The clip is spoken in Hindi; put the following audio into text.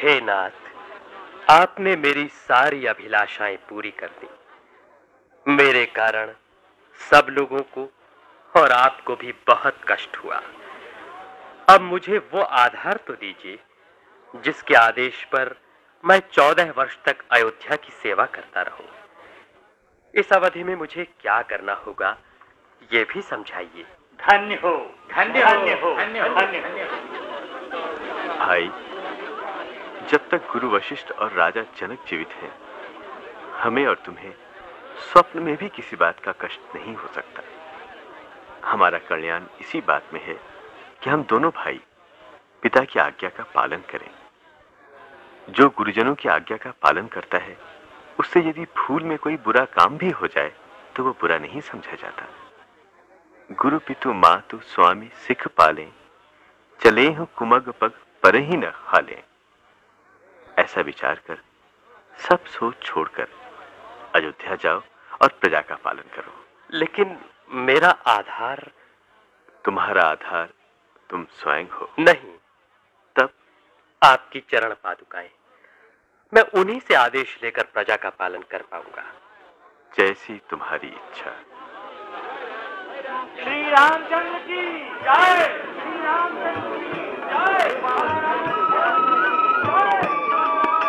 हे नाथ, आपने मेरी सारी अभिलाषाएं पूरी कर दी। मेरे कारण सब लोगों को और आपको भी बहुत कष्ट हुआ। अब मुझे वो आधार तो दीजिए जिसके आदेश पर मैं 14 वर्ष तक अयोध्या की सेवा करता रहूं। इस अवधि में मुझे क्या करना होगा, ये भी समझाइए। धन्य हो, धन्य हो, धन्य हो, धन्य हो। भाई, जब तक गुरु वशिष्ठ और राजा जनक जीवित हैं, हमें और तुम्हें स्वप्न में भी किसी बात का कष्ट नहीं हो सकता। हमारा कल्याण इसी बात में है कि हम दोनों भाई पिता की आज्ञा का पालन करें। जो गुरुजनों की आज्ञा का पालन करता है, उससे यदि भूल में कोई बुरा काम भी हो जाए तो वो बुरा नहीं समझा जाता। गुरु पितु मातु स्वामी सिख पालें, चले हो कुमग पग पर ही न हालें। ऐसा विचार कर सब सोच छोड़कर अयोध्या जाओ और प्रजा का पालन करो। लेकिन मेरा आधार? तुम्हारा आधार तुम स्वयं हो। नहीं, तब आपकी चरण पादुकाएं। मैं उन्हीं से आदेश लेकर प्रजा का पालन कर पाऊंगा। जैसी तुम्हारी इच्छा। श्री रामचंद्र की जय, श्री रामचंद्र की जय।